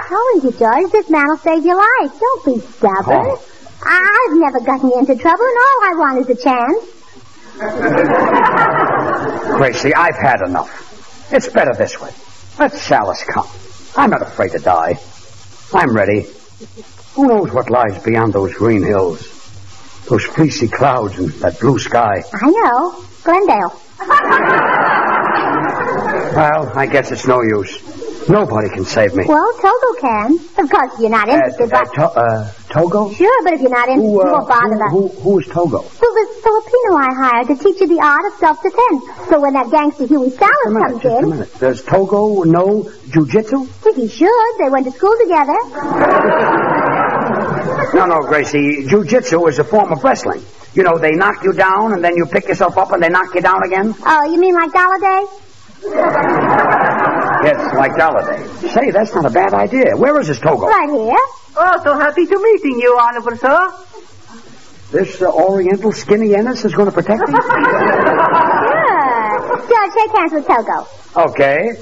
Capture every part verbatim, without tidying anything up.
told you, George, this man will save your life. Don't be stubborn. Oh. I've never gotten you into trouble, and all I want is a chance. Gracie, I've had enough. It's better this way. Let Chalice come. I'm not afraid to die. I'm ready. Who knows what lies beyond those green hills? Those fleecy clouds and that blue sky. I know. Glendale. Well, I guess it's no use. Nobody can save me. Well, Togo can. Of course, you're not interested, uh, uh, but... to- uh, Togo? Sure, but if you're not interested, Who, uh, you won't bother who, that. who, who is Togo? Well, the Filipino I hired to teach you the art of self-defense. So when that gangster Huey Just a Salas minute, comes just in... a minute. Does Togo know jujitsu? If he should, they went to school together. No, no, Gracie. Jiu-jitsu is a form of wrestling. You know, they knock you down, and then you pick yourself up, and they knock you down again. Oh, you mean like Galladay? Yes, like Galladay. Say, that's not a bad idea. Where is this Togo? Right here. Oh, so happy to meeting you, Honorable Sir. This uh, Oriental skinny Ennis is going to protect me? Sure. George, shake hands with Togo. Okay.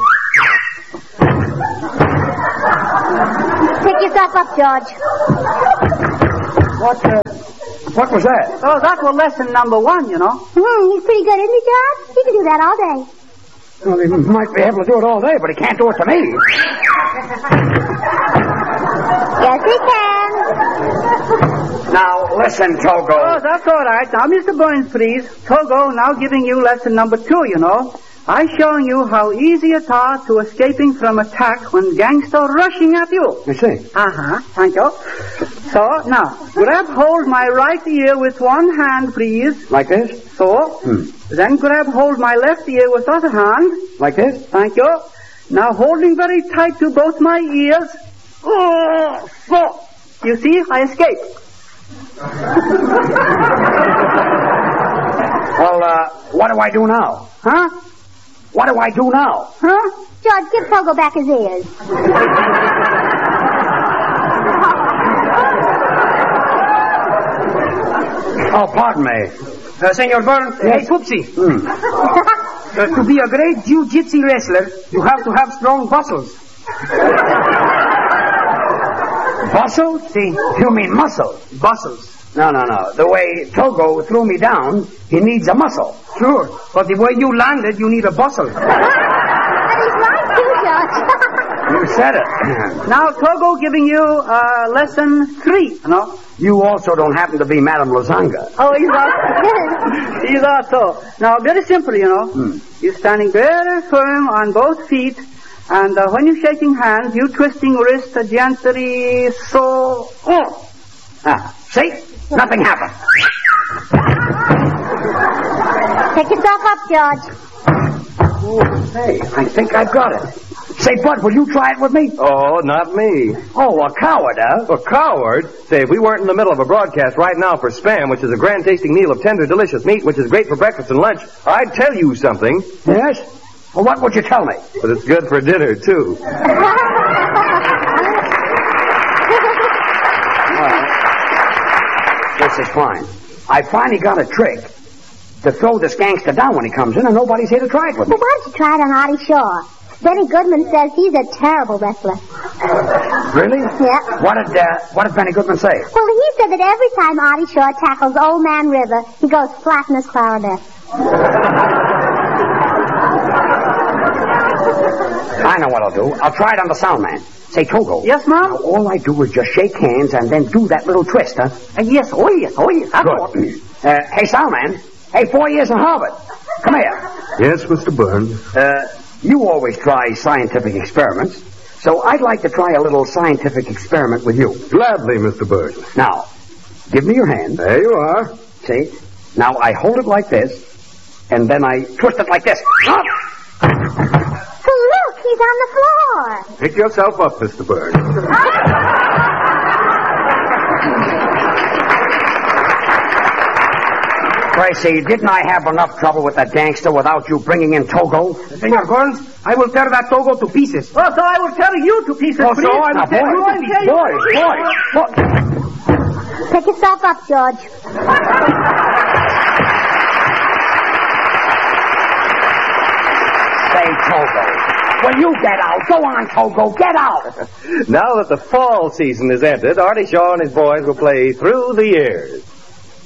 Pick yourself up, George. What, uh, what was that? Oh, that was lesson number one, you know. Hmm, he's pretty good, isn't he, George? He can do that all day. Well, he might be able to do it all day, but he can't do it to me. Yes, he can. Now, listen, Togo. Oh, that's all right. Now, Mister Burns, please. Togo, now giving you lesson number two, you know. I'm showing you how easy it is to escaping from attack when gangster rushing at you. I see. Uh-huh. Thank you. So, now, grab hold my right ear with one hand, please. Like this? So. Hmm. Then grab hold my left ear with other hand. Like this? Thank you. Now, holding very tight to both my ears. Oh, so. You see, I escaped. Well, uh, what do I do now? Huh? What do I do now? Huh? George, give Togo back his ears. Oh, pardon me. Uh, Senor Burns, Yes. hey, Poopsie. Hmm. Uh, to be a great jiu-jitsu wrestler, you have to have strong muscles. Muscle? See? You mean muscle? Muscles. No, no, no. The way Togo threw me down, he needs a muscle. Sure. But the way you landed, you need a bustle. And he's right, too, George. You said it. Now, Togo giving you uh, lesson three, you know. You also don't happen to be Madame Lozanga. Oh, he's also, he's also. Now, very simple, you know. Hmm. You're standing very firm on both feet, and uh, when you're shaking hands, you twisting wrist uh, gently, so. Oh. Ah, see? Nothing happened. Pick yourself up, George. Oh, hey, I think I've got it. Say, Bud, will you try it with me? Oh, not me. Oh, a coward, huh? A coward? Say, if we weren't in the middle of a broadcast right now for Spam, which is a grand tasting meal of tender, delicious meat, which is great for breakfast and lunch, I'd tell you something. Yes? Well, what would you tell me? But it's good for dinner, too. This is fine. I finally got a trick to throw this gangster down when he comes in, and nobody's here to try it with me. Well, why don't you try it on Artie Shaw? Benny Goodman says he's a terrible wrestler. Really? Yeah. What did, uh, what did Benny Goodman say? Well, he said that every time Artie Shaw tackles Old Man River, he goes flat in his clarinet. I know what I'll do. I'll try it on the sound man. Say, Togo. Yes, ma'am? Now, all I do is just shake hands and then do that little twist, huh? Uh, yes, oh yes, oh yes. That's all. Good. Uh, hey, sound man. Hey, four years in Harvard. Come here. Yes, Mister Burns. Uh, you always try scientific experiments, so I'd like to try a little scientific experiment with you. Gladly, Mister Burns. Now, give me your hand. There you are. See? Now, I hold it like this, and then I twist it like this. Up! Well, look, he's on the floor. Pick yourself up, Mister Burns. Gracie, didn't I have enough trouble with that gangster without you bringing in Togo? Senor Burns, I will tear that Togo to pieces. Oh, so I will tear you to pieces, Oh, please. so I will tear you to pieces. Boys, boys, boys. Pick yourself up, George. Say, Togo, Well, you get out. Go on, Togo. Get out. Now that the fall season is ended, Artie Shaw and his boys will play Through the Years.